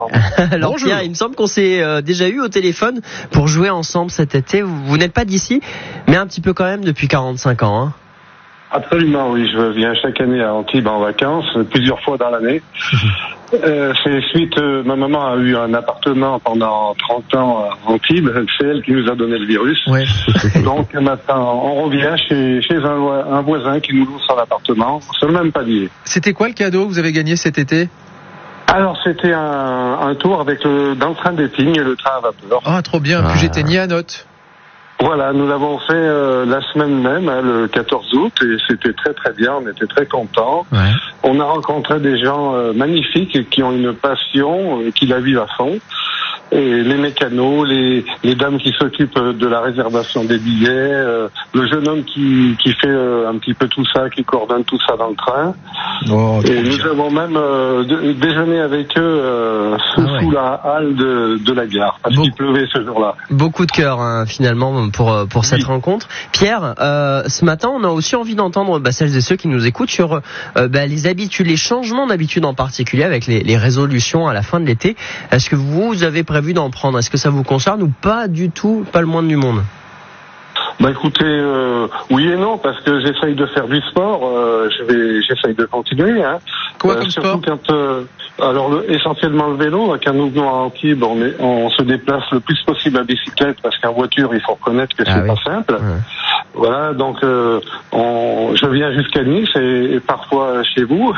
Alors Bonjour. Pierre, il me semble qu'on s'est déjà eu au téléphone pour jouer ensemble cet été. Vous n'êtes pas d'ici, mais un petit peu quand même depuis 45 ans. Hein. Absolument, oui. Je viens chaque année à Antibes en vacances, plusieurs fois dans l'année. C'est suite, ma maman a eu un appartement pendant 30 ans à Antibes. C'est elle qui nous a donné le virus. Ouais. Donc maintenant, on revient chez un voisin qui nous loue son appartement sur le même palier. C'était quoi le cadeau que vous avez gagné cet été? Alors c'était un tour avec dans le train d'Épingle et le train à vapeur. Ah, trop bien. Puis j'étais ni à note. Voilà, nous l'avons fait la semaine même, le 14 août, et c'était très très bien, on était très contents. Ouais. On a rencontré des gens magnifiques qui ont une passion, qui la vivent à fond. Et les mécanos, les dames qui s'occupent de la réservation des billets, le jeune homme qui fait un petit peu tout ça, qui coordonne tout ça dans le train. Oh, et nous avons même déjeuné avec eux sous la halle de la gare, parce qu'il pleuvait ce jour-là. Beaucoup de cœur hein, finalement pour cette rencontre. Pierre, ce matin on a aussi envie d'entendre celles et ceux qui nous écoutent sur les habitudes, les changements d'habitude en particulier avec les résolutions à la fin de l'été. Est-ce que vous avez prévu d'en prendre? Est-ce que ça vous concerne ou pas du tout, pas le moins du monde? Bah écoutez, oui et non, parce que j'essaye de faire du sport, j'essaye de continuer. Hein. Quoi comme sport? Essentiellement le vélo. Quand nous venons à Antibes, on se déplace le plus possible à bicyclette, parce qu'en voiture, il faut reconnaître que c'est pas simple. Ouais. Voilà, donc je viens jusqu'à Nice et parfois chez vous.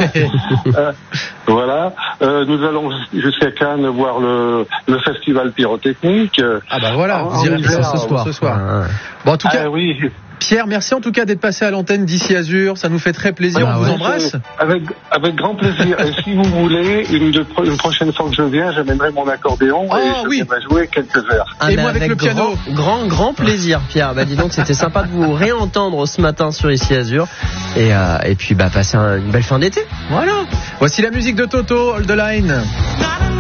Voilà, nous allons jusqu'à Cannes voir le festival pyrotechnique. Ah bah voilà, vous irez ce soir. Bon, en tout cas, oui. Pierre, merci en tout cas d'être passé à l'antenne d'Ici Azur. Ça nous fait très plaisir. On vous embrasse. Avec grand plaisir. Et si vous voulez, une prochaine fois que je viens, j'amènerai mon accordéon et je viendrai jouer quelques heures. Et moi avec le piano. Grand plaisir, Pierre. Dis donc, c'était sympa de vous réentendre ce matin sur Ici Azur. Et puis, passer une belle fin d'été. Voilà. Voici la musique de Toto, Hold the Line.